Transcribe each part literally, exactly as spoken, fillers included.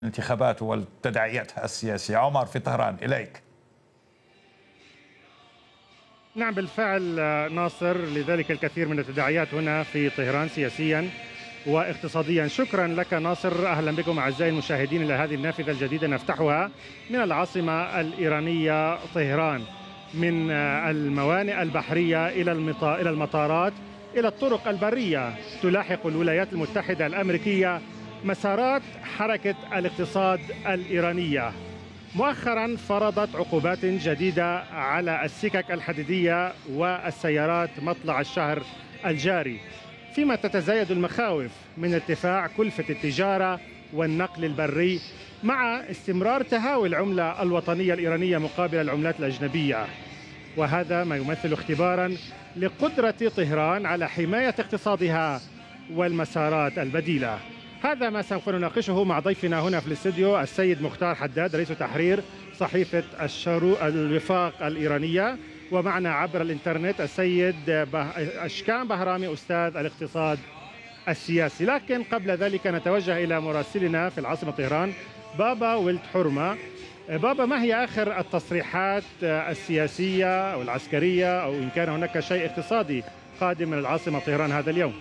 الانتخابات والتداعيات السياسية. عمر في طهران، إليك. نعم بالفعل ناصر، لذلك الكثير من التداعيات هنا في طهران سياسيا واقتصاديا. شكرا لك ناصر. أهلا بكم أعزائي المشاهدين إلى هذه النافذة الجديدة نفتحها من العاصمة الإيرانية طهران، من الموانئ البحرية إلى إلى المطارات إلى الطرق البرية تلاحق الولايات المتحدة الأمريكية مسارات حركة الاقتصاد الإيرانية. مؤخرا فرضت عقوبات جديدة على السكك الحديدية والسيارات مطلع الشهر الجاري، فيما تتزايد المخاوف من ارتفاع كلفة التجارة والنقل البري مع استمرار تهاوي العملة الوطنية الإيرانية مقابل العملات الأجنبية، وهذا ما يمثل اختبارا لقدرة طهران على حماية اقتصادها والمسارات البديلة. هذا ما سوف نناقشه مع ضيفنا هنا في الاستوديو السيد مختار حداد، رئيس تحرير صحيفة الشروق الوفاق الإيرانية، ومعنا عبر الإنترنت السيد أشكان بهرامي أستاذ الاقتصاد السياسي. لكن قبل ذلك نتوجه إلى مراسلنا في العاصمة طهران بابا ولد حرمة. بابا، ما هي آخر التصريحات السياسية أو العسكرية أو إن كان هناك شيء اقتصادي قادم من العاصمة طهران هذا اليوم؟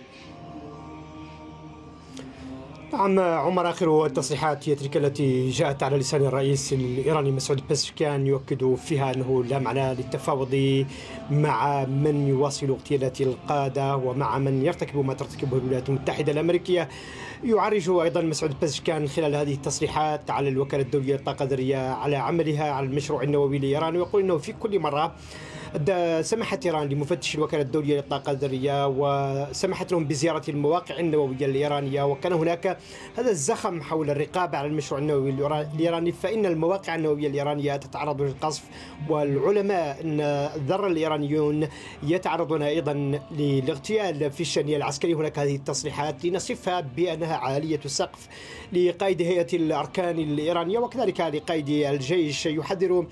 نعم عمر، آخر التصريحات هي تلك التي جاءت على لسان الرئيس الإيراني مسعود بزشكيان يؤكد فيها أنه لا معنى للتفاوض مع من يواصل اغتيالات القادة ومع من يرتكب ما ترتكبه الولايات المتحدة الأمريكية. يعرج أيضا مسعود بزشكيان خلال هذه التصريحات على الوكالة الدولية للطاقة الذرية على عملها على المشروع النووي لإيران، ويقول أنه في كل مرة سمحت إيران لمفتش الوكالة الدولية للطاقة الذرية وسمحت لهم بزيارة المواقع النووية الإيرانية، وكان هناك هذا الزخم حول الرقابة على المشروع النووي الإيراني، فإن المواقع النووية الإيرانية تتعرض للقصف، والعلماء الذرة الإيرانيون يتعرضون أيضا للاغتيال في الشأن العسكري. هناك هذه التصريحات لنصفها بأنها عالية السقف لقائد هيئة الأركان الإيرانية وكذلك لقائد الجيش. يحذر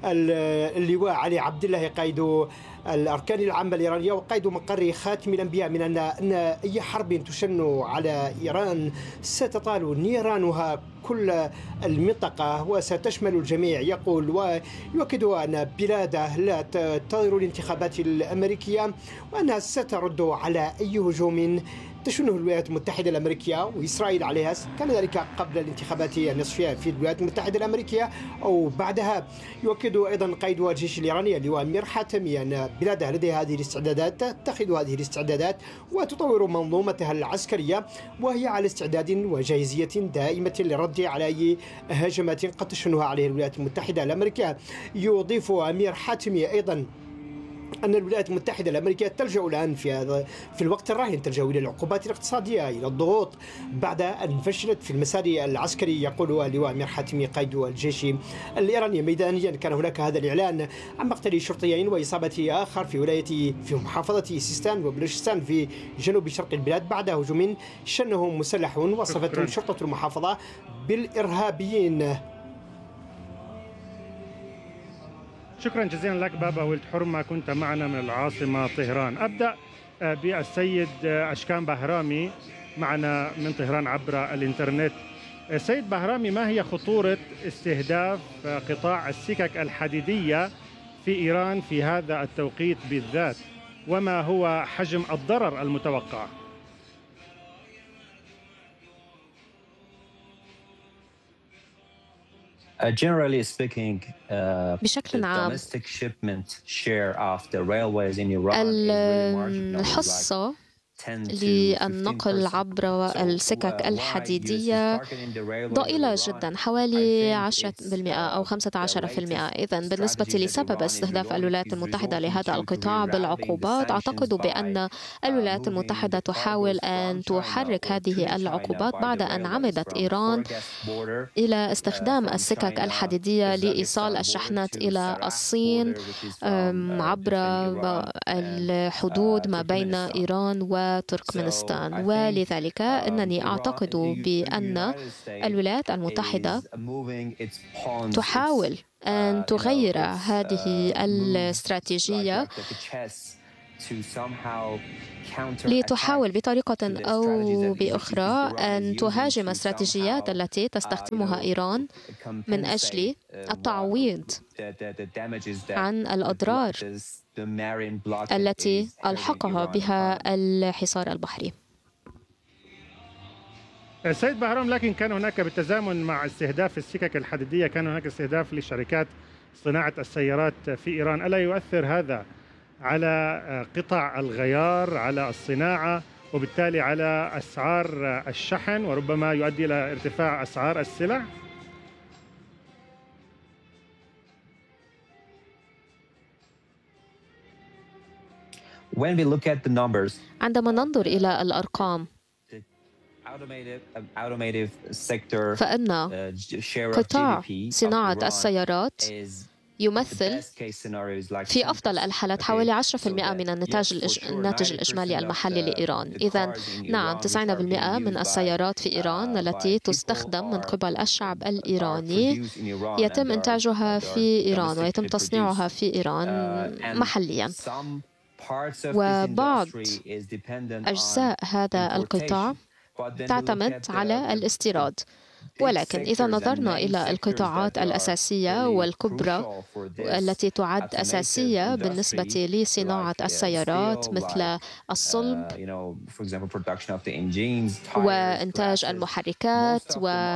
اللواء علي عبد الله قائد الأركان العامة الإيرانية وقائد مقر خاتم الأنبياء من أن أن أي حرب تشن على إيران ستطال نيرانها كل المنطقة وستشمل الجميع. يقول ويؤكد أن بلاده لا تنتظر الانتخابات الأمريكية وأنها سترد على أي هجوم تشنه الولايات المتحدة الأمريكية وإسرائيل عليها، كان ذلك قبل الانتخابات النصفية في الولايات المتحدة الأمريكية أو بعدها. يؤكد أيضا قائد الجيش الإيراني اللواء أمير حاتمي أن بلاده لديها هذه الاستعدادات، تتخذ هذه الاستعدادات وتطور منظومتها العسكرية، وهي على استعداد وجاهزية دائمة للرد على أي هجمات قد تشنها عليها الولايات المتحدة الأمريكية. يضيف أمير حاتمي أيضا أن الولايات المتحدة الأمريكية تلجأ الآن في هذا في الوقت الراهن تلجأ إلى العقوبات الاقتصادية، إلى الضغوط بعد أن فشلت في المسار العسكري. يقول اللواء أمير حاتمي قائد الجيش الإيراني ميدانيا كان هناك هذا الإعلان عن مقتل شرطيين وإصابة آخر في ولاية في محافظة سيستان وبلوشستان في جنوب شرق البلاد بعد هجوم شنه مسلح وصفتهم شرطة المحافظة بالإرهابيين. شكرا جزيلا لك بابا ولد حرمة، كنت معنا من العاصمة طهران. أبدأ بالسيد أشكان بهرامي معنا من طهران عبر الإنترنت. سيد بهرامي، ما هي خطورة استهداف قطاع السكك الحديدية في إيران في هذا التوقيت بالذات، وما هو حجم الضرر المتوقع؟ بشكل عام الحصة للنقل عبر السكك الحديدية ضئيلة جدا، حوالي عشرة بالمئة أو خمسة عشر بالمئة. إذن بالنسبة لسبب استهداف الولايات المتحدة لهذا القطاع بالعقوبات، أعتقد بأن الولايات المتحدة تحاول أن تحرك هذه العقوبات بعد أن عمدت إيران إلى استخدام السكك الحديدية لإيصال الشحنات إلى الصين عبر الحدود ما بين إيران و تركمانستان. ولذلك أنني أعتقد بأن الولايات المتحدة تحاول أن تغير هذه الاستراتيجية لتحاول بطريقة أو بأخرى أن تهاجم الاستراتيجيات التي تستخدمها إيران من أجل التعويض عن الأضرار التي ألحقها بها الحصار البحري. سيد بهرام، لكن كان هناك بالتزامن مع استهداف السكك الحديدية كان هناك استهداف لشركات صناعة السيارات في إيران. ألا يؤثر هذا على قطع الغيار، على الصناعة، وبالتالي على أسعار الشحن، وربما يؤدي إلى ارتفاع أسعار السلع؟ عندما ننظر إلى الأرقام فإن قطاع صناعة السيارات يمثل في أفضل الحالات حوالي عشرة بالمئة من النتاج الناتج الإجمالي المحلي لإيران. إذن نعم، تسعين بالمئة من السيارات في إيران التي تستخدم من قبل الشعب الإيراني يتم إنتاجها في إيران ويتم تصنيعها في إيران محلياً. وبعض أجزاء هذا القطاع تعتمد على الاستيراد، ولكن إذا نظرنا إلى القطاعات الأساسية والكبرى التي تعد أساسية بالنسبة لصناعة السيارات مثل الصلب وإنتاج المحركات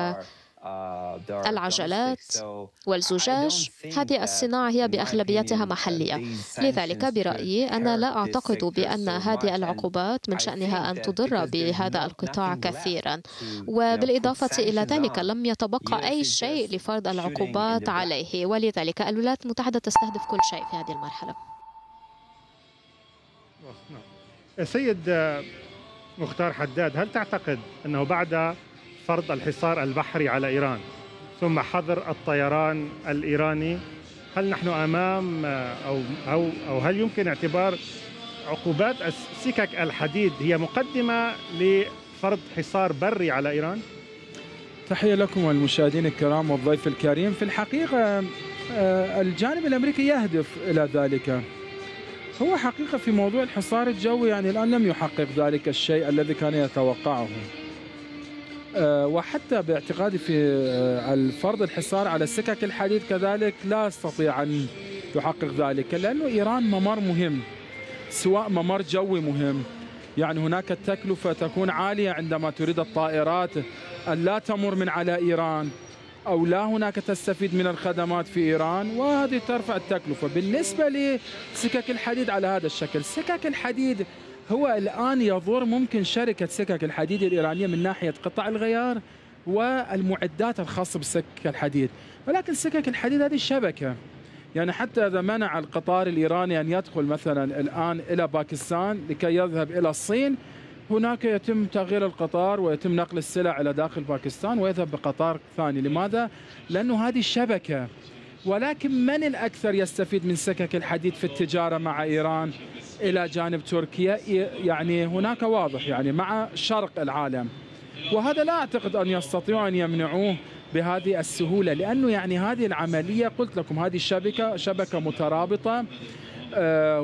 والعجلات والزجاج، هذه الصناعة هي بأغلبيتها محلية. لذلك برأيي أنا لا أعتقد بأن هذه العقوبات من شأنها أن تضر بهذا القطاع كثيرا، وبالإضافة إلى ذلك لم يتبقى أي شيء لفرض العقوبات عليه، ولذلك الولايات المتحدة تستهدف كل شيء في هذه المرحلة. سيد مختار حداد، هل تعتقد أنه بعد فرض الحصار البحري على إيران ثم حظر الطيران الإيراني، هل نحن أمام أو أو أو هل يمكن اعتبار عقوبات سكك الحديد هي مقدمة لفرض حصار بري على إيران؟ تحية لكم والمشاهدين الكرام والضيف الكريم. في الحقيقة الجانب الأمريكي يهدف إلى ذلك. هو حقيقة في موضوع الحصار الجوي يعني الآن لم يحقق ذلك الشيء الذي كان يتوقعه، وحتى باعتقادي في الفرض الحصار على السكك الحديد كذلك لا يستطيع أن يحقق ذلك، لأنه إيران ممر مهم، سواء ممر جوي مهم، يعني هناك التكلفة تكون عالية عندما تريد الطائرات أن لا تمر من على إيران أو لا هناك تستفيد من الخدمات في إيران، وهذه ترفع التكلفة. بالنسبة لسكك الحديد على هذا الشكل، سكك الحديد هو الآن يضر ممكن شركة سكك الحديد الإيرانية من ناحية قطع الغيار والمعدات الخاصة بسكك الحديد، ولكن سكك الحديد هذه الشبكة، يعني حتى إذا منع القطار الإيراني أن يدخل مثلا الآن إلى باكستان لكي يذهب إلى الصين، هناك يتم تغيير القطار ويتم نقل السلع إلى داخل باكستان ويذهب بقطار ثاني. لماذا؟ لأنه هذه الشبكة. ولكن من الأكثر يستفيد من سكك الحديد في التجارة مع إيران إلى جانب تركيا؟ يعني هناك واضح يعني مع شرق العالم، وهذا لا أعتقد أن يستطيعوا أن يمنعوه بهذه السهولة، لأنه يعني هذه العملية قلت لكم هذه الشبكة شبكة مترابطة، آه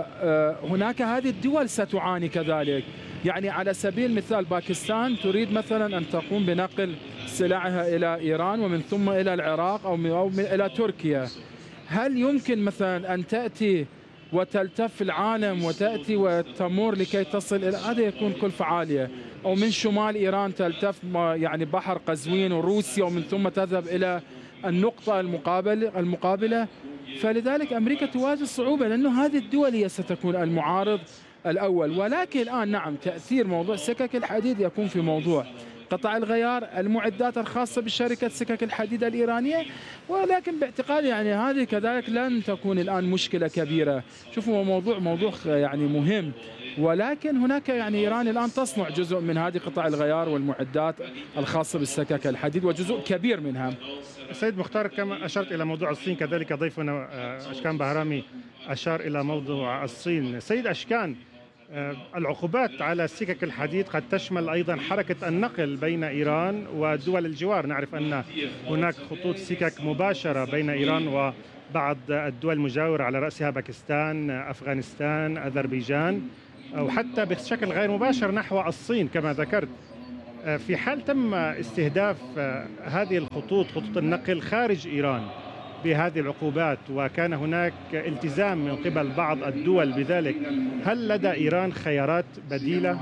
وهناك هذه الدول ستعاني كذلك. يعني على سبيل المثال باكستان تريد مثلا أن تقوم بنقل سلعها إلى إيران ومن ثم إلى العراق أو إلى تركيا، هل يمكن مثلا أن تأتي وتلتف العالم وتأتي وتمر لكي تصل إلى هذا؟ يكون كلفة عالية. أو من شمال إيران تلتف يعني بحر قزوين وروسيا ومن ثم تذهب إلى النقطة المقابلة المقابلة فلذلك أمريكا تواجه صعوبة، لأنه هذه الدول هي ستكون المعارض الأول. ولكن الآن نعم تأثير موضوع سكك الحديد يكون في موضوع قطع الغيار، المعدات الخاصة بشركة سكك الحديد الإيرانية، ولكن باعتقادي يعني هذه كذلك لن تكون الآن مشكلة كبيرة. شوفوا موضوع موضوع يعني مهم، ولكن هناك يعني إيران الآن تصنع جزء من هذه قطع الغيار والمعدات الخاصة بالسكك الحديد وجزء كبير منها. سيد مختار، كما أشرت إلى موضوع الصين كذلك ضيفنا أشكان بهرامي أشار إلى موضوع الصين. سيد أشكان، العقوبات على سكك الحديد قد تشمل أيضا حركة النقل بين إيران ودول الجوار. نعرف أن هناك خطوط سكك مباشرة بين إيران بعض الدول المجاورة على رأسها باكستان، أفغانستان، أذربيجان، أو حتى بشكل غير مباشر نحو الصين كما ذكرت. في حال تم استهداف هذه الخطوط، خطوط النقل خارج إيران، بهذه العقوبات، وكان هناك التزام من قبل بعض الدول بذلك، هل لدى إيران خيارات بديلة؟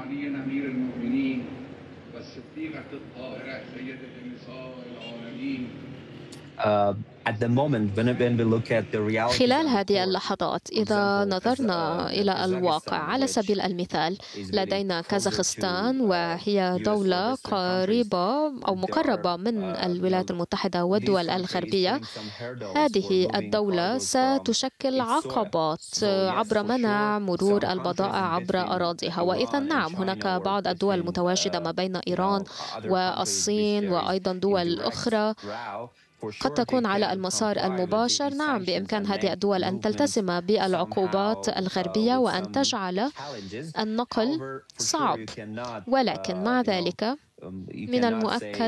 خلال هذه اللحظات إذا نظرنا إلى الواقع، على سبيل المثال لدينا كازاخستان، وهي دولة قريبة أو مقربة من الولايات المتحدة والدول الغربية. هذه الدولة ستشكل عقبات عبر منع مرور البضائع عبر أراضيها، وإذا نعم هناك بعض الدول المتواجدة ما بين إيران والصين وأيضا دول أخرى قد تكون على المسار المباشر. نعم بإمكان هذه الدول أن تلتزم بالعقوبات الغربية وأن تجعل النقل صعب، ولكن مع ذلك من المؤكد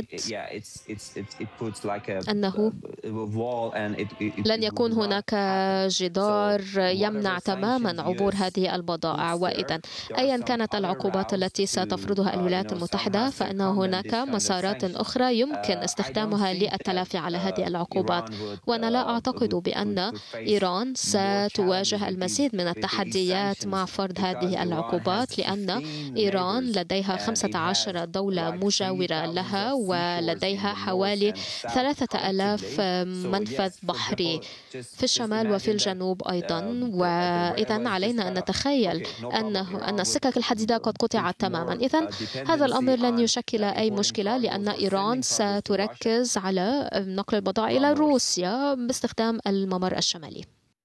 أنه لن يكون هناك جدار يمنع تماما عبور هذه البضائع. وإذا أيا كانت العقوبات التي ستفرضها الولايات المتحدة، فإن هناك مسارات أخرى يمكن استخدامها للتلافي على هذه العقوبات. وأنا لا أعتقد بأن إيران ستواجه المزيد من التحديات مع فرض هذه العقوبات، لأن إيران لديها خمسة عشر دولة مجاورة لها، ولديها حوالي ثلاثة آلاف منفذ بحري في الشمال وفي الجنوب أيضا. وإذا علينا أن نتخيل أنه أن السكك الحديدية قد قطعت تماما. إذا هذا الأمر لن يشكل أي مشكلة، لأن إيران ستركز على نقل البضائع إلى روسيا باستخدام الممر الشمالي.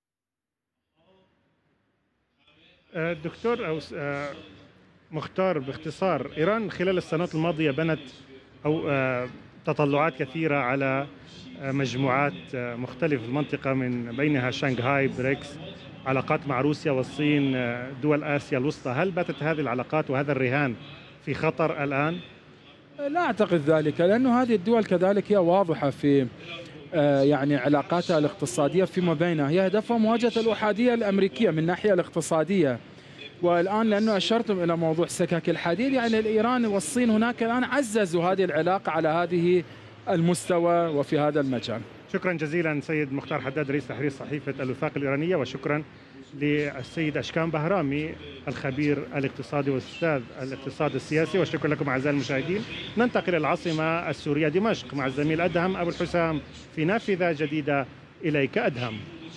دكتور أو مختار، باختصار، إيران خلال السنوات الماضية بنت أو تطلعات كثيرة على مجموعات مختلفة في المنطقة، من بينها شنغهاي، بريكس، علاقات مع روسيا والصين، دول آسيا الوسطى. هل باتت هذه العلاقات وهذا الرهان في خطر الآن؟ لا أعتقد ذلك، لأنه هذه الدول كذلك هي واضحة في يعني علاقاتها الاقتصادية فيما بينها. هي هدفها مواجهة الأحادية الأمريكية من الناحية الاقتصادية. والآن لأنه أشرتم إلى موضوع سكك الحديد، يعني الإيران والصين هناك الآن عززوا هذه العلاقة على هذه المستوى وفي هذا المجال. شكرا جزيلا سيد مختار حداد، رئيس تحرير صحيفة الوفاق الإيرانية، وشكرا للسيد أشكان بهرامي الخبير الاقتصادي واستاذ الاقتصاد السياسي. وشكرا لكم أعزائي المشاهدين. ننتقل إلى العاصمة السورية دمشق مع الزميل أدهم أبو الحسام في نافذة جديدة. إليك أدهم.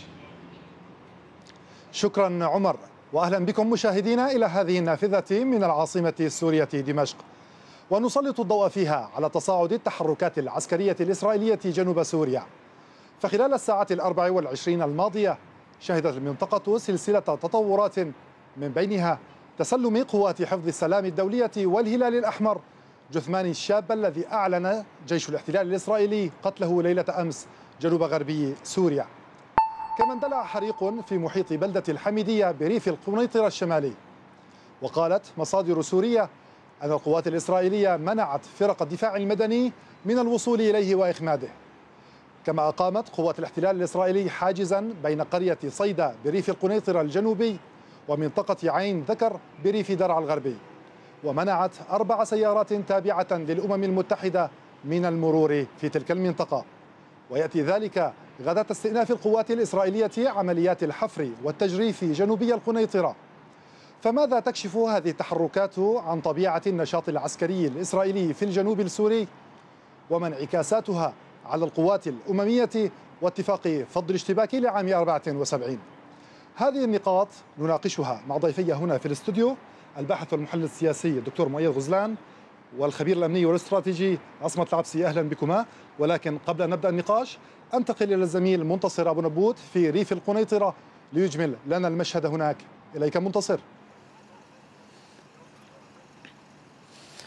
شكرا عمر، وأهلا بكم مشاهدينا إلى هذه النافذة من العاصمة السورية دمشق، ونسلط الضوء فيها على تصاعد التحركات العسكرية الإسرائيلية جنوب سوريا. فخلال الساعات الأربع والعشرين الماضية شهدت المنطقة سلسلة تطورات، من بينها تسلم قوات حفظ السلام الدولية والهلال الأحمر جثمان الشاب الذي أعلن جيش الاحتلال الإسرائيلي قتله ليلة أمس جنوب غربي سوريا. كما اندلع حريق في محيط بلدة الحميدية بريف القنيطرة الشمالي، وقالت مصادر سورية أن القوات الإسرائيلية منعت فرق الدفاع المدني من الوصول إليه وإخماده. كما أقامت قوات الاحتلال الإسرائيلي حاجزا بين قرية صيدا بريف القنيطرة الجنوبي ومنطقة عين ذكر بريف درعا الغربي، ومنعت أربع سيارات تابعة للأمم المتحدة من المرور في تلك المنطقة. ويأتي ذلك غداة استئناف القوات الإسرائيلية عمليات الحفر والتجريف جنوبي القنيطرة. فماذا تكشف هذه التحركات عن طبيعة النشاط العسكري الإسرائيلي في الجنوب السوري، وما انعكاساتها على القوات الأممية واتفاق فض الاشتباك لعام أربعة وسبعين؟ هذه النقاط نناقشها مع ضيفي هنا في الاستوديو، الباحث والمحلل السياسي الدكتور مؤيد غزلان، والخبير الأمني والاستراتيجي عصمت العبسي. أهلا بكما. ولكن قبل أن نبدأ النقاش أنتقل إلى الزميل منتصر أبو نبوت في ريف القنيطرة ليجمل لنا المشهد هناك. إليك منتصر.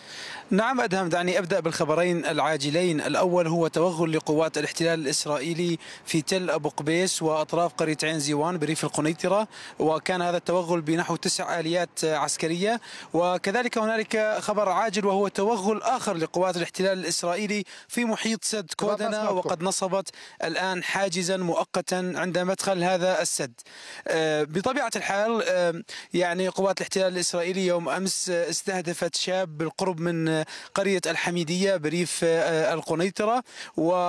نعم أدهم، دعني أبدأ بالخبرين العاجلين. الأول هو توغل لقوات الاحتلال الإسرائيلي في تل أبو قبيس وأطراف قرية عين زيوان بريف القنيطرة، وكان هذا التوغل بنحو تسع آليات عسكرية. وكذلك هنالك خبر عاجل وهو توغل آخر لقوات الاحتلال الإسرائيلي في محيط سد كودنا، وقد نصبت الآن حاجزا مؤقتا عند مدخل هذا السد. بطبيعة الحال يعني قوات الاحتلال الإسرائيلي يوم أمس استهدفت شاب بالقرب من قرية الحميدية بريف القنيطرة، و